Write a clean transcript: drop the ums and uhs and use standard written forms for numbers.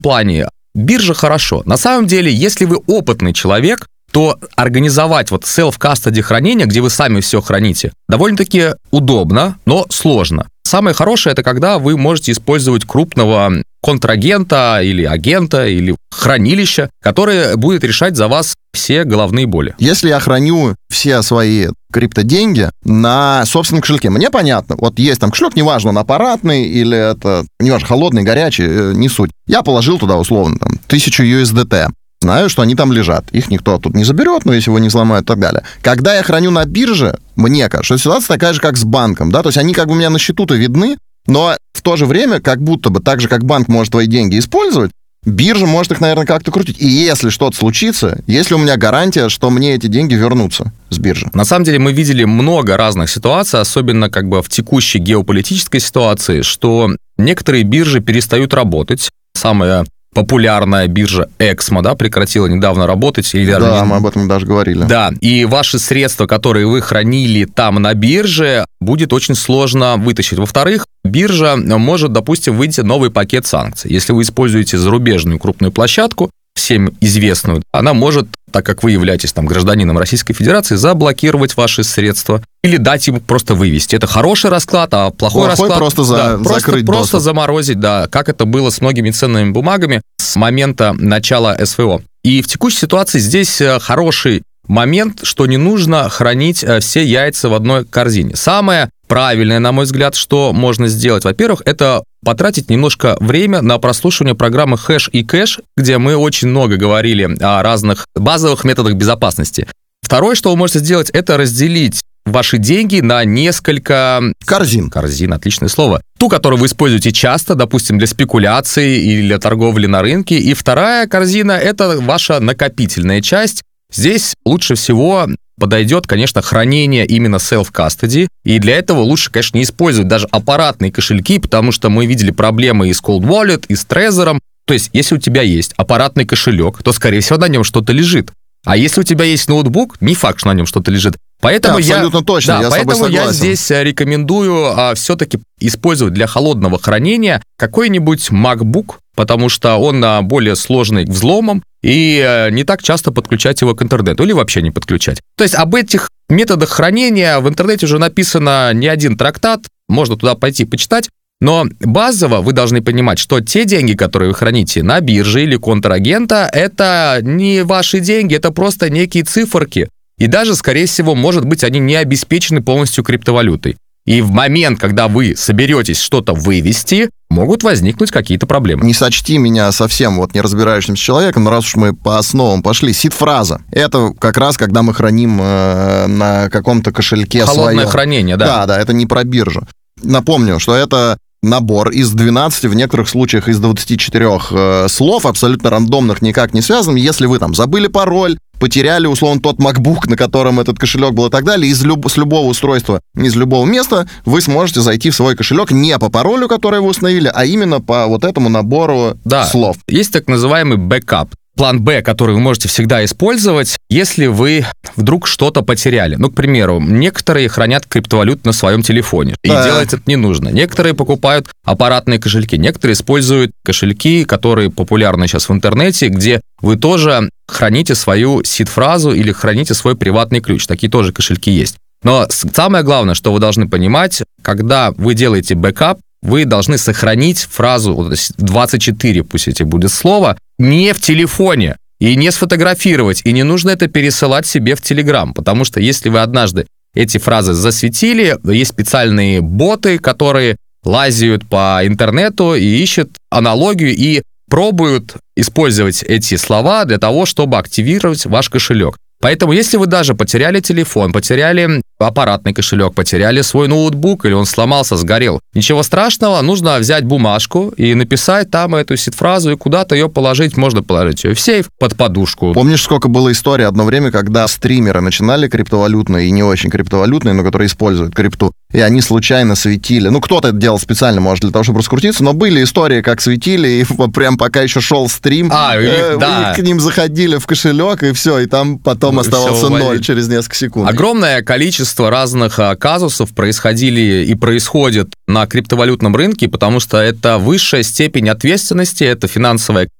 плане биржа хорошо. На самом деле, если вы опытный человек, то организовать вот self-custody хранение, где вы сами все храните, довольно-таки удобно, но сложно. Самое хорошее — это когда вы можете использовать крупного контрагента или агента, или хранилища, которое будет решать за вас все головные боли. Если я храню все свои криптоденьги на собственном кошельке, мне понятно, вот есть там кошелек, неважно, он аппаратный или это, неважно, холодный, горячий, не суть. Я положил туда, условно, там, 1000 USDT. Знаю, что они там лежат. Их никто тут не заберет, но если его не взломают и так далее. Когда я храню на бирже, мне кажется, что ситуация такая же, как с банком, да, то есть они как бы у меня на счету-то видны, но в то же время, как будто бы так же, как банк может твои деньги использовать, биржа может их, наверное, как-то крутить. И если что-то случится, есть ли у меня гарантия, что мне эти деньги вернутся с биржи? На самом деле мы видели много разных ситуаций, особенно как бы в текущей геополитической ситуации, что некоторые биржи перестают работать. Самая популярная биржа Эксмо, да, прекратила недавно работать. Да, мы об этом даже говорили. Да, и ваши средства, которые вы хранили там на бирже, будет очень сложно вытащить. Во-вторых, биржа может, допустим, выйти новый пакет санкций. Если вы используете зарубежную крупную площадку, всем известную, она может, так как вы являетесь там гражданином Российской Федерации, заблокировать ваши средства или дать им просто вывести. Это хороший расклад, а плохой расклад... просто закрыть просто заморозить, да, как это было с многими ценными бумагами с момента начала СВО. И в текущей ситуации здесь хороший момент, что не нужно хранить все яйца в одной корзине. Самое правильное, на мой взгляд, что можно сделать, во-первых, это потратить немножко время на прослушивание программы Hash и Cache, где мы очень много говорили о разных базовых методах безопасности. Второе, что вы можете сделать, это разделить ваши деньги на несколько... Корзин, отличное слово. Ту, которую вы используете часто, допустим, для спекуляции или для торговли на рынке. И вторая корзина — это ваша накопительная часть. Здесь лучше всего подойдет, конечно, хранение именно self-custody, и для этого лучше, конечно, не использовать даже аппаратные кошельки, потому что мы видели проблемы и с Cold Wallet, и с Trezor. То есть, если у тебя есть аппаратный кошелек, то, скорее всего, на нем что-то лежит. А если у тебя есть ноутбук, не факт, что на нем что-то лежит. Поэтому абсолютно точно, я с тобой согласен. Я здесь рекомендую все-таки использовать для холодного хранения какой-нибудь MacBook, потому что он более сложный к взломам, и не так часто подключать его к интернету, или вообще не подключать. То есть об этих методах хранения в интернете уже написано не один трактат, можно туда пойти почитать, но базово вы должны понимать, что те деньги, которые вы храните на бирже или контрагента, это не ваши деньги, это просто некие циферки. И даже, скорее всего, может быть, они не обеспечены полностью криптовалютой. И в момент, когда вы соберетесь что-то вывести, могут возникнуть какие-то проблемы. Не сочти меня совсем вот не разбирающимся человеком, но раз уж мы по основам пошли, сид-фраза. Это как раз, когда мы храним на каком-то кошельке холодное хранение, да. Да, это не про биржу. Напомню, что это набор из 12, в некоторых случаях из 24 слов, абсолютно рандомных, никак не связанных. Если вы там забыли пароль, потеряли, условно, тот MacBook, на котором этот кошелек был и так далее, с любого устройства, из любого места, вы сможете зайти в свой кошелек не по паролю, который вы установили, а именно по вот этому набору слов. Есть так называемый бэкап. План Б, который вы можете всегда использовать, если вы вдруг что-то потеряли. Ну, к примеру, некоторые хранят криптовалюту на своем телефоне, и делать это не нужно. Некоторые покупают аппаратные кошельки, некоторые используют кошельки, которые популярны сейчас в интернете, где вы тоже храните свою сид-фразу или храните свой приватный ключ. Такие тоже кошельки есть. Но самое главное, что вы должны понимать, когда вы делаете бэкап, вы должны сохранить фразу 24, пусть это будет слово, не в телефоне и не сфотографировать, и не нужно это пересылать себе в Telegram, потому что если вы однажды эти фразы засветили, есть специальные боты, которые лазят по интернету и ищут аналогию и пробуют использовать эти слова для того, чтобы активировать ваш кошелек. Поэтому, если вы даже потеряли телефон, потеряли аппаратный кошелек, потеряли свой ноутбук, или он сломался, сгорел, ничего страшного, нужно взять бумажку и написать там эту сид-фразу и куда-то ее положить. Можно положить ее в сейф, под подушку. Помнишь, сколько было историй одно время, когда стримеры начинали криптовалютные и не очень криптовалютные, но которые используют крипту, и они случайно светили. Ну, кто-то это делал специально, может, для того, чтобы раскрутиться, но были истории, как светили, и прям пока еще шел стрим, к ним заходили в кошелек, и все, и там потом оставался 0 через несколько секунд. Огромное количество множество разных казусов происходили и происходят на криптовалютном рынке, потому что это высшая степень ответственности, это финансовая